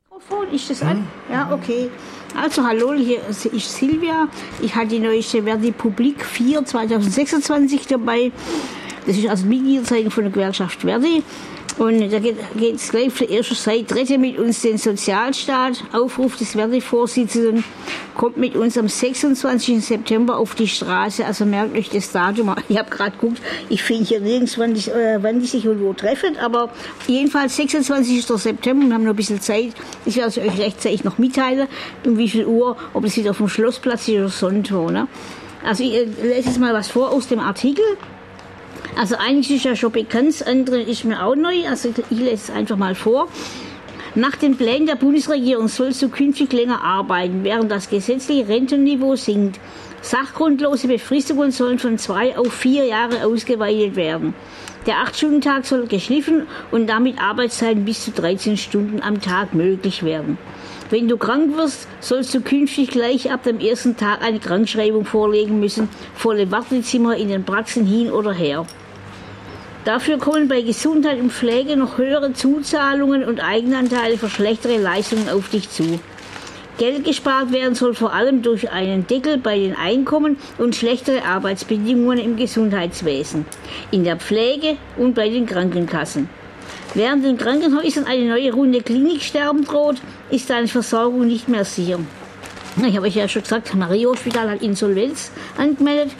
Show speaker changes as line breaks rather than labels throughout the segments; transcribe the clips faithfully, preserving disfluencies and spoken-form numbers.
Mikrofon, ist das an? Ja, okay. Also hallo, hier ist Silvia. Ich hatte die neueste Verdi Publik vier zwanzig sechsundzwanzig dabei. Das ist also Mitgliederzeitung von der Gewerkschaft Verdi. Und da geht es gleich von der ersten Seite. Rette mit uns den Sozialstaat. Aufruf des Verdi-Vorsitzenden. Kommt mit uns am sechsundzwanzigsten September auf die Straße. Also merkt euch das Datum. Ich habe gerade geguckt, ich finde hier nirgends, wann die, äh, wann die sich und wo treffen. Aber jedenfalls sechsundzwanzigsten September. Wir haben noch ein bisschen Zeit. Ich werde es euch rechtzeitig noch mitteilen, um wie viel Uhr, ob es wieder auf dem Schlossplatz ist oder sonst wo. Ne? Also ich äh, lese jetzt mal was vor aus dem Artikel. Also eigentlich ist ja schon bekannt, das andere ist mir auch neu, also ich lese es einfach mal vor. Nach den Plänen der Bundesregierung sollst du künftig länger arbeiten, während das gesetzliche Rentenniveau sinkt. Sachgrundlose Befristungen sollen von zwei auf vier Jahre ausgeweitet werden. Der acht-Stunden-Tag soll geschliffen und damit Arbeitszeiten bis zu dreizehn Stunden am Tag möglich werden. Wenn du krank wirst, sollst du künftig gleich ab dem ersten Tag eine Krankschreibung vorlegen müssen, volle Wartezimmer in den Praxen hin oder her. Dafür kommen bei Gesundheit und Pflege noch höhere Zuzahlungen und Eigenanteile für schlechtere Leistungen auf dich zu. Geld gespart werden soll vor allem durch einen Deckel bei den Einkommen und schlechtere Arbeitsbedingungen im Gesundheitswesen, in der Pflege und bei den Krankenkassen. Während den Krankenhäusern eine neue Runde Kliniksterben droht, ist deine Versorgung nicht mehr sicher. Ich habe euch ja schon gesagt, das Marie-Hospital hat Insolvenz angemeldet.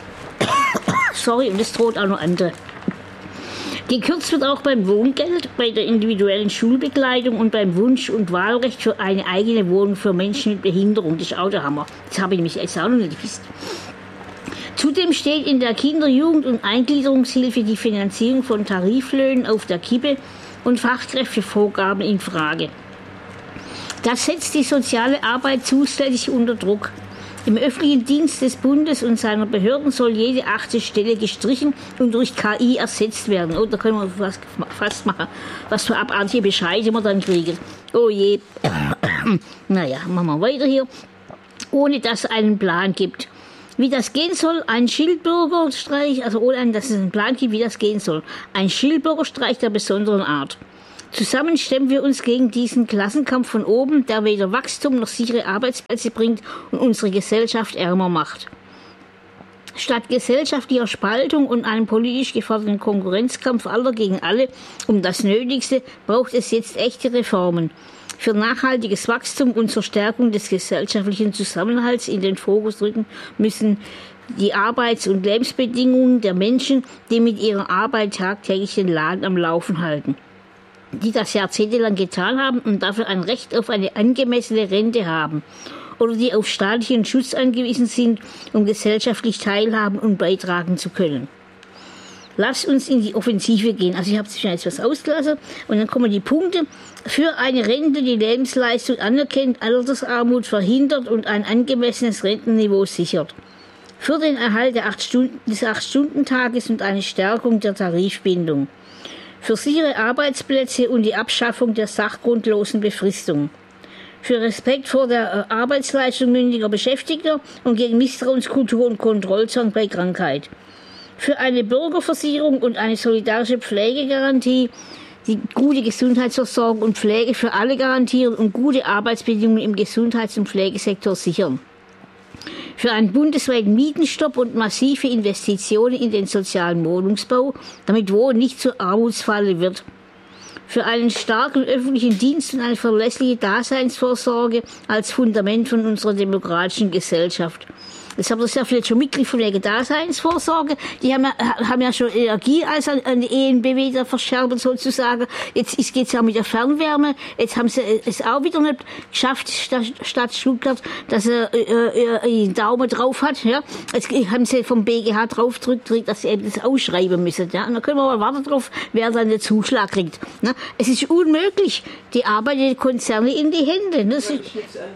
Sorry, und es droht auch noch andere. Gekürzt wird auch beim Wohngeld, bei der individuellen Schulbegleitung und beim Wunsch- und Wahlrecht für eine eigene Wohnung für Menschen mit Behinderung. Das ist auch der Hammer. Das habe ich nämlich jetzt auch noch nicht gewusst. Zudem steht in der Kinder-, Jugend- und Eingliederungshilfe die Finanzierung von Tariflöhnen auf der Kippe und Fachkräftevorgaben in Frage. Das setzt die soziale Arbeit zusätzlich unter Druck. Im öffentlichen Dienst des Bundes und seiner Behörden soll jede achte Stelle gestrichen und durch K I ersetzt werden. Oh, da können wir fast, fast machen, was für abartige Bescheide wir dann kriegen. Oh je. Naja, machen wir weiter hier. Ohne dass es einen Plan gibt. Wie das gehen soll, ein Schildbürgerstreich, also ohne dass es einen Plan gibt, wie das gehen soll. Ein Schildbürgerstreich der besonderen Art. Zusammen stemmen wir uns gegen diesen Klassenkampf von oben, der weder Wachstum noch sichere Arbeitsplätze bringt und unsere Gesellschaft ärmer macht. Statt gesellschaftlicher Spaltung und einem politisch geforderten Konkurrenzkampf aller gegen alle um das Nötigste braucht es jetzt echte Reformen. Für nachhaltiges Wachstum und zur Stärkung des gesellschaftlichen Zusammenhalts in den Fokus rücken müssen die Arbeits- und Lebensbedingungen der Menschen, die mit ihrer Arbeit tagtäglich den Laden am Laufen halten, die das jahrzehntelang getan haben und dafür ein Recht auf eine angemessene Rente haben oder die auf staatlichen Schutz angewiesen sind, um gesellschaftlich teilhaben und beitragen zu können. Lass uns in die Offensive gehen. Also ich habe jetzt was ausgelassen und dann kommen die Punkte. Für eine Rente, die Lebensleistung anerkennt, Altersarmut verhindert und ein angemessenes Rentenniveau sichert. Für den Erhalt der acht Stunden, des acht-Stunden-Tages und eine Stärkung der Tarifbindung. Für sichere Arbeitsplätze und die Abschaffung der sachgrundlosen Befristung. Für Respekt vor der Arbeitsleistung mündiger Beschäftigter und gegen Misstrauenskultur und Kontrollzwang bei Krankheit. Für eine Bürgerversicherung und eine solidarische Pflegegarantie, die gute Gesundheitsversorgung und Pflege für alle garantieren und gute Arbeitsbedingungen im Gesundheits- und Pflegesektor sichern. Für einen bundesweiten Mietenstopp und massive Investitionen in den sozialen Wohnungsbau, damit Wohnen nicht zur Armutsfalle wird. Für einen starken öffentlichen Dienst und eine verlässliche Daseinsvorsorge als Fundament von unserer demokratischen Gesellschaft. Das haben das ja vielleicht schon mitgekriegt von der Daseinsvorsorge. Die haben ja, haben ja schon Energie als an, an die E N B wieder verschärft sozusagen. Jetzt geht es ja mit der Fernwärme. Jetzt haben sie es auch wieder nicht geschafft, Stadt Stuttgart, dass er äh, einen Daumen drauf hat. Ja. Jetzt haben sie vom B G H drauf gedrückt, dass sie eben das ausschreiben müssen. Ja. Und dann können wir mal warten drauf, wer dann den Zuschlag kriegt. Ne. Es ist unmöglich. Die arbeiten Konzerne in die Hände. Ne. Das ist,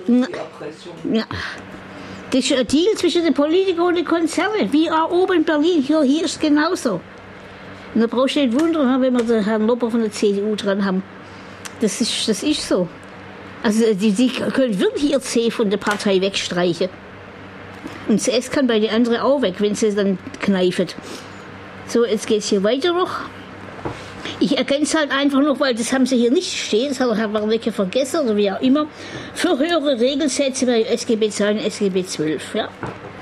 ja. Das ist ein Deal zwischen den Politikern und den Konzernen, wie auch oben in Berlin. Hier, hier ist es genauso. Und da brauchst du nicht wundern, wenn wir den Herrn Lopper von der C D U dran haben. Das ist, das ist so. Also die, die können wirklich ihr C von der Partei wegstreichen. Und das S kann bei den anderen auch weg, wenn sie es dann kneifen. So, jetzt geht es hier weiter noch. Ich ergänze halt einfach noch, weil das haben sie hier nicht stehen, das hat Herr Warnecke vergessen oder wie auch immer, für höhere Regelsätze bei S G B zwei und S G B zwölf. Ja.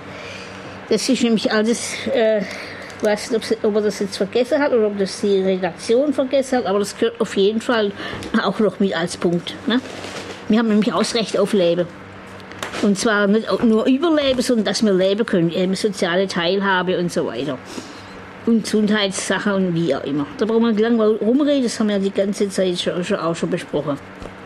Das ist nämlich alles, äh, ich weiß nicht, ob, sie, ob er das jetzt vergessen hat oder ob das die Redaktion vergessen hat, aber das gehört auf jeden Fall auch noch mit als Punkt. Ne? Wir haben nämlich auch das Recht auf Leben. Und zwar nicht nur Überleben, sondern dass wir leben können, eben soziale Teilhabe und so weiter. Und Gesundheitssachen und wie auch immer. Da brauchen wir nicht lange rumreden, das haben wir ja die ganze Zeit schon, schon, auch schon besprochen.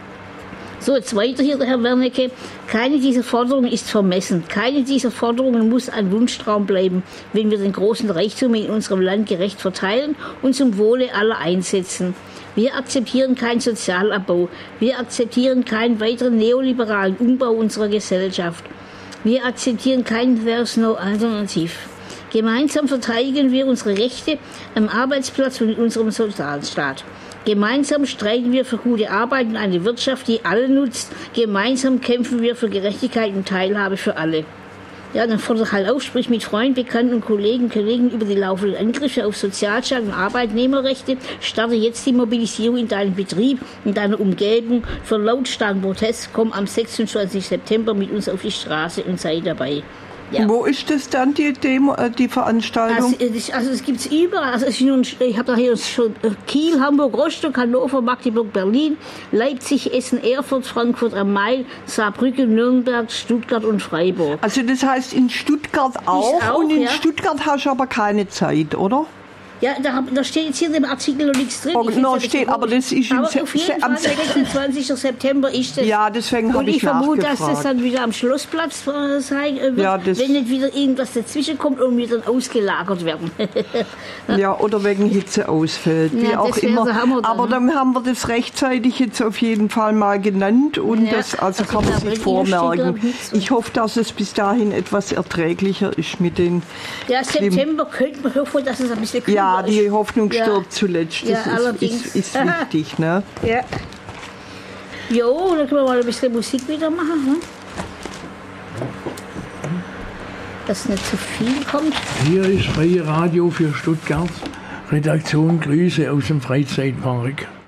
So, jetzt weiter hier der Herr Wernicke. Keine dieser Forderungen ist vermessen. Keine dieser Forderungen muss ein Wunschtraum bleiben, wenn wir den großen Reichtum in unserem Land gerecht verteilen und zum Wohle aller einsetzen. Wir akzeptieren keinen Sozialabbau. Wir akzeptieren keinen weiteren neoliberalen Umbau unserer Gesellschaft. Wir akzeptieren kein There's no alternative. Gemeinsam verteidigen wir unsere Rechte am Arbeitsplatz und in unserem Sozialstaat. Gemeinsam streiten wir für gute Arbeit und eine Wirtschaft, die alle nutzt. Gemeinsam kämpfen wir für Gerechtigkeit und Teilhabe für alle. Ja, dann fordert halt auf, sprich mit Freunden, Bekannten und Kollegen, Kollegen über die laufenden Angriffe auf Sozialstaat und Arbeitnehmerrechte. Starte jetzt die Mobilisierung in deinem Betrieb, in deiner Umgebung. Für lautstarken Protest, komm am sechsundzwanzigsten September mit uns auf die Straße und sei dabei. Ja.
Wo ist das dann, die Demo, die Veranstaltung?
Also, also es gibt es überall. Also ich habe da hier schon Kiel, Hamburg, Rostock, Hannover, Magdeburg, Berlin, Leipzig, Essen, Erfurt, Frankfurt am Main, Saarbrücken, Nürnberg, Stuttgart und Freiburg.
Also das heißt in Stuttgart auch,
auch
und in
ja.
Stuttgart hast du aber keine Zeit, oder?
Ja, da, da steht jetzt hier in dem Artikel noch nichts drin.
Oh, no, steht, aber das ist
aber auf jeden Fall, der sechsundzwanzigsten September ist das.
Ja, deswegen habe ich, ich nachgefragt. Und ich vermute, dass das dann wieder am Schlossplatz sein wird, ja, wenn nicht wieder irgendwas dazwischen kommt und wir dann ausgelagert werden. Ja, oder wegen Hitze ausfällt, wie ja, auch immer. Dann, aber dann haben wir das rechtzeitig jetzt auf jeden Fall mal genannt und ja, das also, also kann man sich vormerken. Ich hoffe, dass es bis dahin etwas erträglicher ist mit den...
Ja, September könnte man hoffen, dass es ein bisschen kühler
Ja, die Hoffnung ja. stirbt zuletzt. Das
ja,
ist, ist, ist wichtig. Ne?
Ja. Jo, dann können wir mal ein bisschen Musik wieder machen. Hm? Dass nicht zu viel kommt.
Hier ist Freie Radio für Stuttgart. Redaktion Grüße aus dem Freizeitpark.